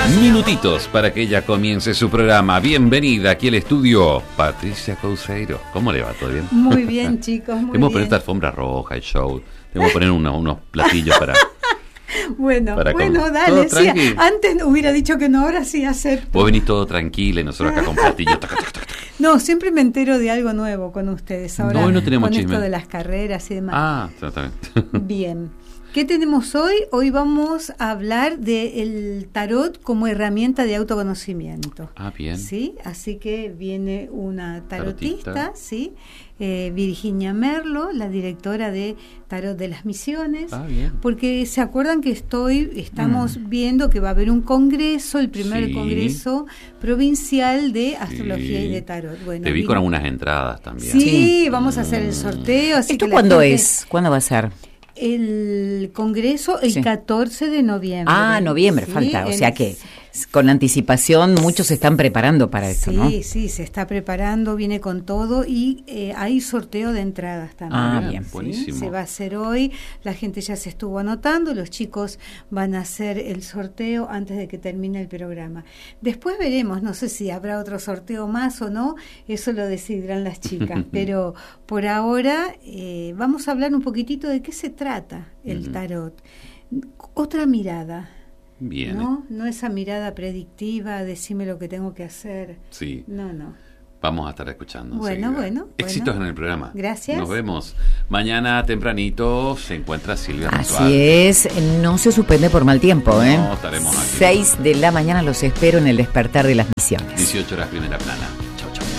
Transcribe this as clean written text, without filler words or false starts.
Minutitos para que ella comience su programa. Bienvenida aquí al estudio, Patricia Couceiro. ¿Cómo le va? ¿Todo bien? Muy bien, chicos, muy Tengo que bien. poner esta alfombra roja, el show. Tengo que poner unos platillos para... Bueno, para dale, sí, antes hubiera dicho que no, ahora sí acepto. Vos venís todo tranquila y nosotros acá con platillos. Tac, tac, tac, tac. No, siempre me entero de algo nuevo con ustedes. Ahora No tenemos con chisme. esto de las carreras y demás. Ah, está bien. Bien. ¿Qué tenemos hoy? Hoy vamos a hablar del tarot como herramienta de autoconocimiento. Ah, bien. ¿Sí? Así que viene una tarotista, Tarotista. ¿sí? Virginia Merlo, la directora de Tarot de las Misiones. Ah, bien. Porque se acuerdan que estamos viendo que va a haber un congreso, el primer Sí. congreso provincial de astrología y de tarot. Bueno, Te vi con algunas entradas también. Sí, vamos a hacer el sorteo. Así ¿Esto que la cuándo gente- es? ¿Cuándo va a ser? El congreso el Sí. 14 de noviembre. Ah, noviembre, Sí, falta. O sea que con anticipación muchos se están preparando para esto, sí, ¿no? Sí, se está preparando, viene con todo y hay sorteo de entradas también. Ah, bien, bien. ¿sí? buenísimo. Se va a hacer hoy, la gente ya se estuvo anotando, los chicos van a hacer el sorteo antes de que termine el programa. Después veremos, no sé si habrá otro sorteo más o no, eso lo decidirán las chicas, pero por ahora vamos a hablar un poquitito de qué se trata el tarot. Otra mirada. Bien. No esa mirada predictiva, decime lo que tengo que hacer. Sí. No. Vamos a estar escuchando. Bueno, enseguida. bueno. Éxitos en el programa. Gracias. Nos vemos. Mañana tempranito se encuentra Silvia Ritual. Así es, no se suspende por mal tiempo, ¿eh? No, estaremos aquí. 6 de la mañana los espero en el despertar de las misiones. 18 horas primera plana.